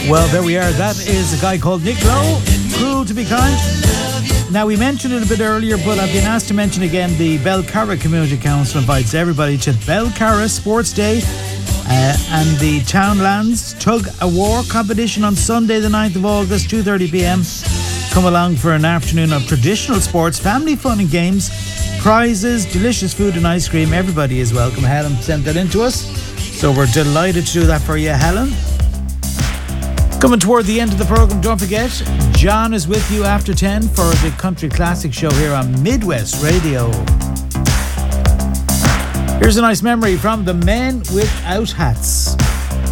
Well, there we are. That is a guy called Nick Lowe, Cruel to Be Kind. Now, we mentioned it a bit earlier, but I've been asked to mention again the Belcarra Community Council invites everybody to Belcarra Sports Day and the Townlands Tug a War competition on Sunday the 9th of August, 2:30pm. Come along for an afternoon of traditional sports, family fun and games, prizes, delicious food and ice cream. Everybody is welcome. Helen sent that in to us, so we're delighted to do that for you, Helen. Coming toward the end of the programme, don't forget, John is with you after 10 for the Country Classic Show here on Midwest Radio. Here's a nice memory from the Men Without Hats.